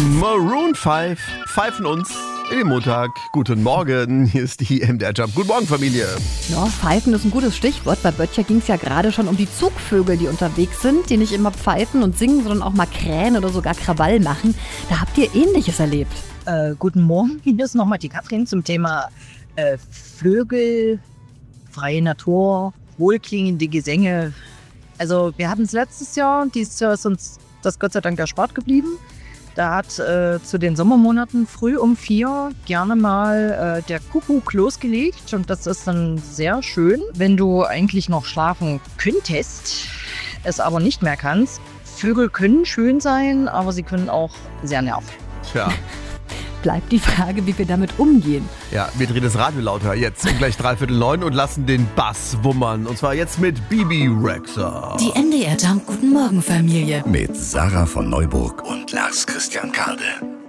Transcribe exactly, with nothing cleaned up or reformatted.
Maroon fünf pfeifen uns in den Montag. Guten Morgen, hier ist die M D R Jump. Guten Morgen, Familie. Ja, pfeifen ist ein gutes Stichwort. Bei Böttcher ging es ja gerade schon um die Zugvögel, die unterwegs sind, die nicht immer pfeifen und singen, sondern auch mal krähen oder sogar Krawall machen. Da habt ihr Ähnliches erlebt. Äh, guten Morgen, hier ist nochmal die Katrin zum Thema äh, Vögel, freie Natur, wohlklingende Gesänge. Also wir hatten es letztes Jahr, dieses Jahr ist uns das Gott sei Dank erspart geblieben. Da hat äh, zu den Sommermonaten früh um vier gerne mal äh, der Kuckuck losgelegt und das ist dann sehr schön, wenn du eigentlich noch schlafen könntest, es aber nicht mehr kannst. Vögel können schön sein, aber sie können auch sehr nerven. Tja. Bleibt die Frage, wie wir damit umgehen. Ja, wir drehen das Radio lauter jetzt um gleich dreiviertel neun und lassen den Bass wummern. Und zwar jetzt mit Bibi Rexha. Die M D R Jump Guten Morgen Familie. Mit Sarah von Neuburg und Lars Christian Kade.